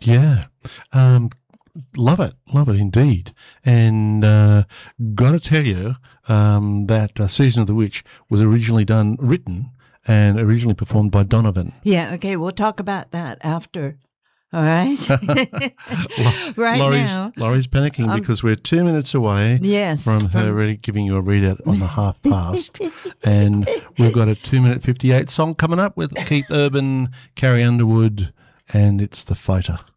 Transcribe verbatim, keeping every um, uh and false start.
Yeah. Um, love it. Love it indeed. And uh, got to tell you um, that uh, Season of the Witch was originally done, written and originally performed by Donovan. Yeah, okay, we'll talk about that after. All right. right Laurie's, now. Laurie's panicking um, because we're two minutes away yes, from her from- really giving you a readout on the half past. And we've got a two minute fifty-eight song coming up with Keith Urban, Carrie Underwood, and it's The Fighter.